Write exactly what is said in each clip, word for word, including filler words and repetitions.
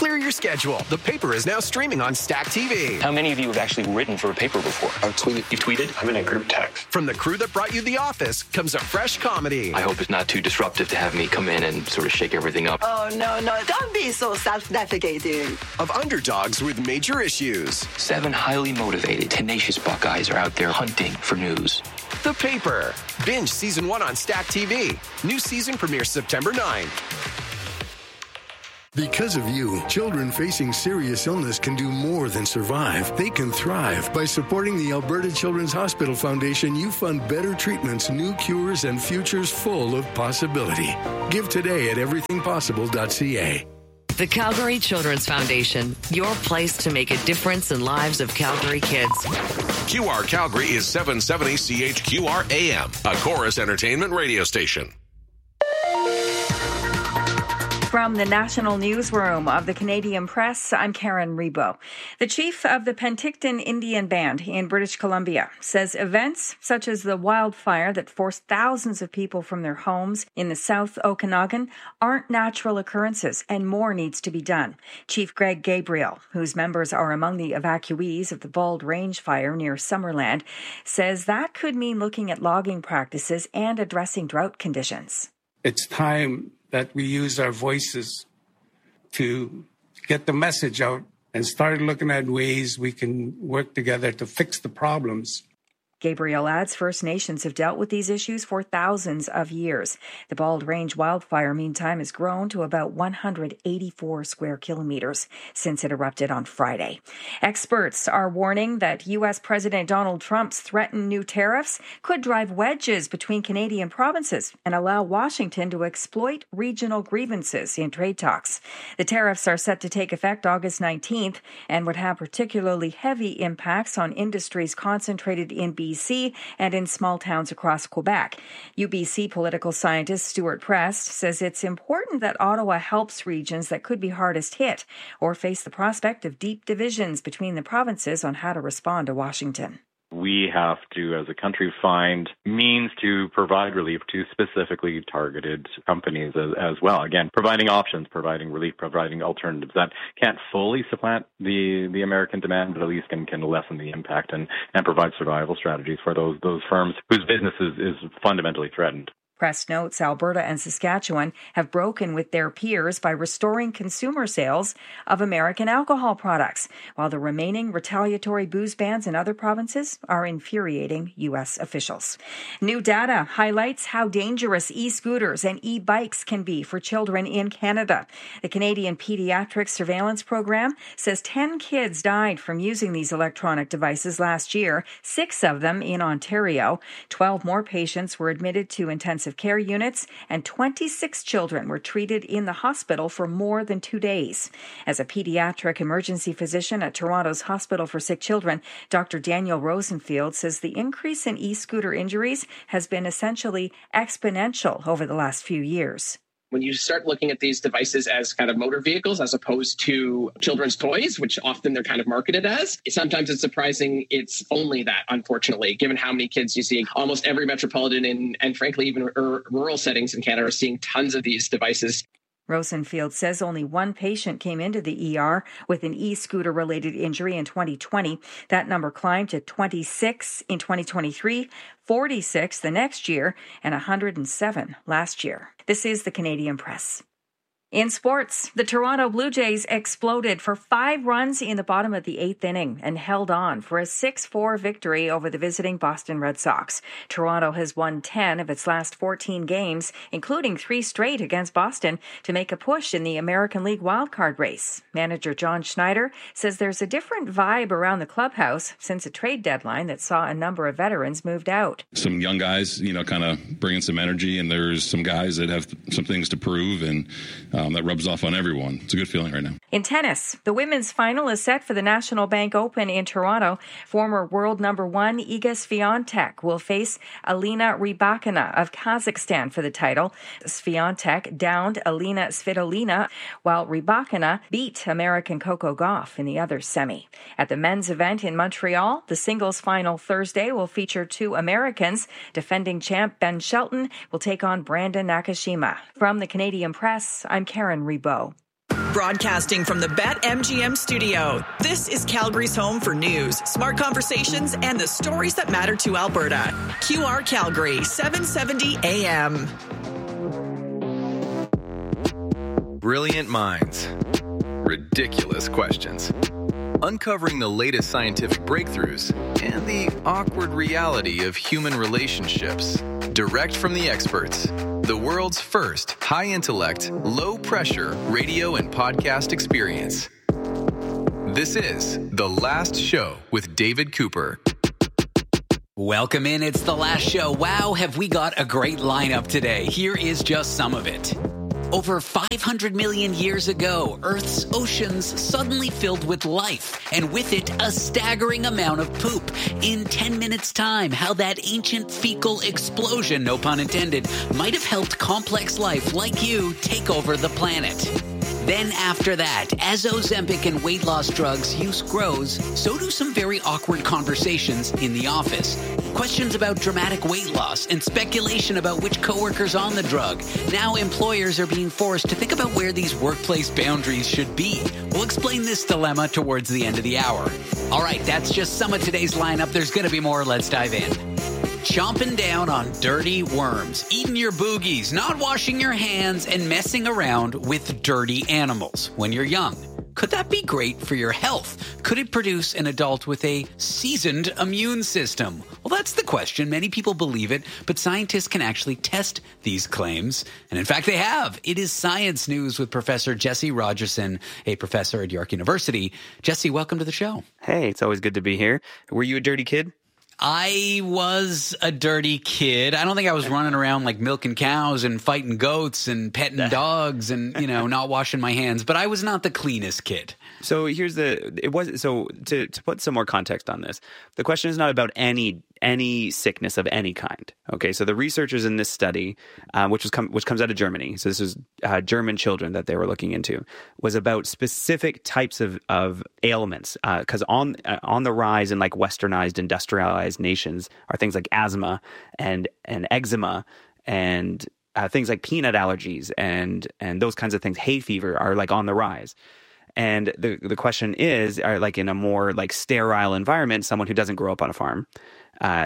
Clear your schedule. The Paper is now streaming on Stack T V. How many of you have actually written for a paper before? I've tweeted. You've tweeted? I'm in a group text. From the crew that brought you The Office comes a fresh comedy. I hope it's not too disruptive to have me come in and sort of shake everything up. Oh, no, no. Don't be so self-deprecating. Of underdogs with major issues. Seven highly motivated, tenacious Buckeyes are out there hunting for news. The Paper. Binge season one on Stack T V. New season premieres September ninth. Because of you, children facing serious illness can do more than survive. They can thrive. By supporting the Alberta Children's Hospital Foundation, you fund better treatments, new cures, and futures full of possibility. Give today at everything possible dot c a. The Calgary Children's Foundation, your place to make a difference in lives of Calgary kids. Q R Calgary is seven seventy C H Q R A M, a Chorus Entertainment radio station. From the National Newsroom of the Canadian Press, I'm Karen Rebo. The chief of the Penticton Indian Band in British Columbia says events such as the wildfire that forced thousands of people from their homes in the South Okanagan aren't natural occurrences and more needs to be done. Chief Greg Gabriel, whose members are among the evacuees of the Bald Range fire near Summerland, says that could mean looking at logging practices and addressing drought conditions. It's time that we use our voices to get the message out and start looking at ways we can work together to fix the problems. Gabriel adds First Nations have dealt with these issues for thousands of years. The Bald Range wildfire, meantime, has grown to about one hundred eighty-four square kilometers since it erupted on Friday. Experts are warning that U S President Donald Trump's threatened new tariffs could drive wedges between Canadian provinces and allow Washington to exploit regional grievances in trade talks. The tariffs are set to take effect August nineteenth and would have particularly heavy impacts on industries concentrated in B C and in small towns across Quebec. U B C political scientist Stuart Prest says it's important that Ottawa helps regions that could be hardest hit or face the prospect of deep divisions between the provinces on how to respond to Washington. We have to, as a country, find means to provide relief to specifically targeted companies as, as well. Again, providing options, providing relief, providing alternatives that can't fully supplant the, the American demand, but at least can, can lessen the impact and, and provide survival strategies for those, those firms whose business is, is fundamentally threatened. Press notes Alberta and Saskatchewan have broken with their peers by restoring consumer sales of American alcohol products, while the remaining retaliatory booze bans in other provinces are infuriating U S officials. New data highlights how dangerous e-scooters and e-bikes can be for children in Canada. The Canadian Pediatric Surveillance Program says ten kids died from using these electronic devices last year, six of them in Ontario. twelve more patients were admitted to intensive care units, and twenty-six children were treated in the hospital for more than two days. As a pediatric emergency physician at Toronto's Hospital for Sick Children, Doctor Daniel Rosenfield says the increase in e-scooter injuries has been essentially exponential over the last few years. When you start looking at these devices as kind of motor vehicles as opposed to children's toys, which often they're kind of marketed as, sometimes it's surprising it's only that, unfortunately, given how many kids you see. Almost every metropolitan and, and frankly, even r- rural settings in Canada are seeing tons of these devices. Rosenfield says only one patient came into the E R with an e-scooter-related injury in twenty twenty. That number climbed to twenty-six in twenty twenty-three, forty-six the next year, and one hundred seven last year. This is the Canadian Press. In sports, the Toronto Blue Jays exploded for five runs in the bottom of the eighth inning and held on for a six four victory over the visiting Boston Red Sox. Toronto has won ten of its last fourteen games, including three straight against Boston, to make a push in the American League wildcard race. Manager John Schneider says there's a different vibe around the clubhouse since a trade deadline that saw a number of veterans moved out. Some young guys, you know, kind of bringing some energy, and there's some guys that have some things to prove, and um, that rubs off on everyone. It's a good feeling right now. In tennis, the women's final is set for the National Bank Open in Toronto. Former world number one Iga Swiatek will face Alina Rybakina of Kazakhstan for the title. Swiatek downed Alina Svitolina, while Rybakina beat American Coco Gauff in the other semi. At the men's event in Montreal, the singles final Thursday will feature two Americans. Defending champ Ben Shelton will take on Brandon Nakashima. From the Canadian Press, I'm Karen Rebo. Broadcasting from the BetMGM studio, this is Calgary's home for news, smart conversations, and the stories that matter to Alberta. Q R Calgary, seven seventy A M. Brilliant minds. Ridiculous questions. Uncovering the latest scientific breakthroughs and the awkward reality of human relationships. Direct from the experts. The world's first high-intellect, low-pressure radio and podcast experience. This is The Last Show with David Cooper. Welcome in. It's The Last Show. Wow, have we got a great lineup today. Here is just some of it. Over five hundred million years ago, Earth's oceans suddenly filled with life, and with it, a staggering amount of poop. In ten minutes' time, how that ancient fecal explosion, no pun intended, might have helped complex life like you take over the planet. Then after that, as Ozempic and weight loss drugs use grows, so do some very awkward conversations in the office. Questions about dramatic weight loss and speculation about which coworker's on the drug. Now employers are being forced to think about where these workplace boundaries should be. We'll explain this dilemma towards the end of the hour. All right, that's just some of today's lineup. There's going to be more. Let's dive in. Chomping down on dirty worms, eating your boogies, not washing your hands, and messing around with dirty animals when you're young. Could that be great for your health? Could it produce an adult with a seasoned immune system? Well, that's the question. Many people believe it, but scientists can actually test these claims. And in fact, they have. It is Science News with Professor Jesse Rogerson, a professor at York University. Jesse, welcome to the show. Hey, it's always good to be here. Were you a dirty kid? I was a dirty kid. I don't think I was running around like milking cows and fighting goats and petting dogs and, you know, not washing my hands. But I was not the cleanest kid. So here's the it was so to to put some more context on this. The question is not about any any sickness of any kind. Okay, so the researchers in this study, um, which was com- which comes out of Germany, so this was uh, German children that they were looking into, was about specific types of of ailments. Because uh, on uh, on the rise in like westernized, industrialized nations are things like asthma and and eczema and uh, things like peanut allergies and and those kinds of things. Hay fever are like on the rise. And the the question is, are like in a more like sterile environment, someone who doesn't grow up on a farm, uh,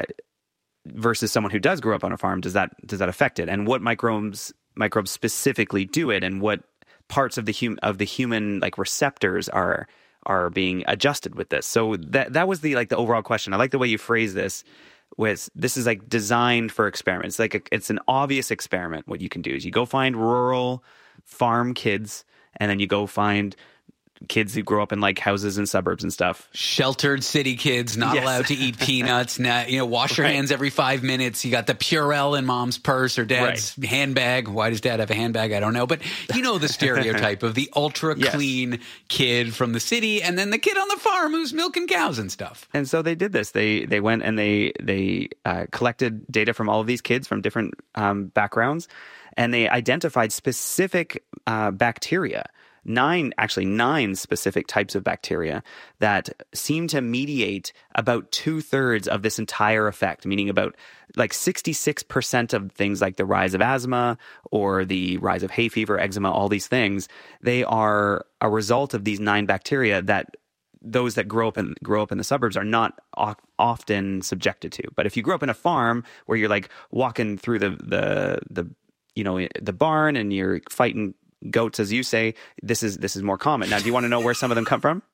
versus someone who does grow up on a farm, does that does that affect it? And what microbes microbes specifically do it, and what parts of the hum, of the human like receptors are are being adjusted with this? So that that was the like the overall question. I like the way you phrase this. With this is like designed for experiments. Like a, it's an obvious experiment. What you can do is you go find rural farm kids, and then you go find kids who grow up in like houses and suburbs and stuff. Sheltered city kids, not yes. allowed to eat peanuts. Not, you know, wash your right. hands every five minutes. You got the Purell in mom's purse or dad's right. handbag. Why does dad have a handbag? I don't know. But you know the stereotype of the ultra yes. clean kid from the city, and then the kid on the farm who's milking cows and stuff. And so they did this. They they went and they they uh, collected data from all of these kids from different um, backgrounds, and they identified specific uh, bacteria. Nine, actually nine specific types of bacteria that seem to mediate about two thirds of this entire effect, meaning about like sixty-six percent of things like the rise of asthma or the rise of hay fever, eczema, all these things, they are a result of these nine bacteria that those that grow up in grow up in the suburbs are not o- often subjected to. But if you grow up in a farm where you're like walking through the the the you know the barn and you're fighting goats, as you say, this is this is more common. Now, do you want to know where some of them come from?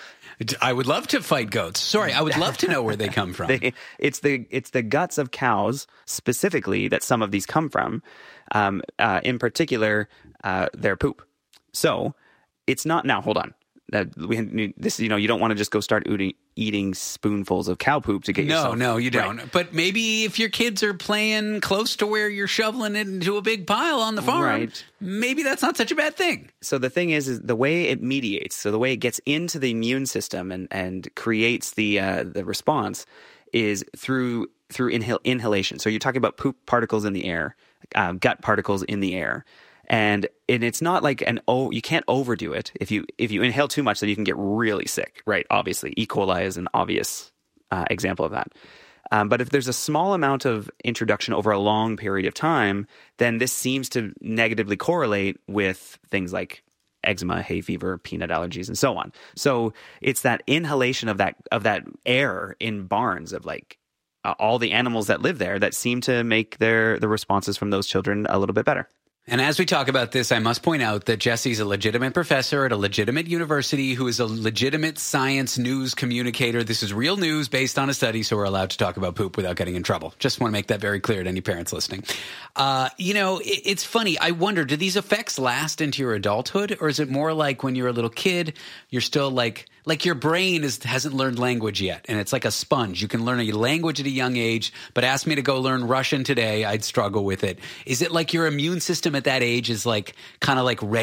I would love to fight goats. Sorry, I would love to know where they come from. they, it's the it's the guts of cows specifically that some of these come from. Um, uh, in particular, uh, their poop. So it's not now. Hold on. Uh, we, this, you know, you don't want to just go start eating, eating spoonfuls of cow poop to get no, yourself. No, no, you don't. Right. But maybe if your kids are playing close to where you're shoveling it into a big pile on the farm, right. maybe that's not such a bad thing. So the thing is, is the way it mediates, so the way it gets into the immune system and, and creates the uh, the response is through through inhal- inhalation. So you're talking about poop particles in the air, uh, gut particles in the air. And and it's not like an oh you can't overdo it. If you if you inhale too much, then you can get really sick, right? Obviously, E. coli is an obvious uh, example of that. Um, but if there's a small amount of introduction over a long period of time, then this seems to negatively correlate with things like eczema, hay fever, peanut allergies, and so on. So it's that inhalation of that of that air in barns of like uh, all the animals that live there that seem to make their the responses from those children a little bit better. And as we talk about this, I must point out that Jesse's a legitimate professor at a legitimate university who is a legitimate science news communicator. This is real news based on a study, so we're allowed to talk about poop without getting in trouble. Just want to make that very clear to any parents listening. Uh, you know, it, it's funny. I wonder, do these effects last into your adulthood, or is it more like when you're a little kid, you're still like – like your brain is, hasn't learned language yet, and it's like a sponge. You can learn a language at a young age, but ask me to go learn Russian today, I'd struggle with it. Is it like your immune system at that age is like kind of like ready